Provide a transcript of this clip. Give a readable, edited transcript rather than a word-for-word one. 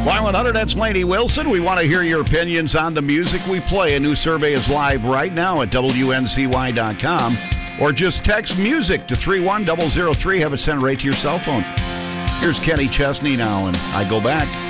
Y100, that's Lainey Wilson. We want to hear your opinions on the music we play. A new survey is live right now at WNCY.com. Or just text music to 31003. Have it sent right to your cell phone. Here's Kenny Chesney now, and I go back.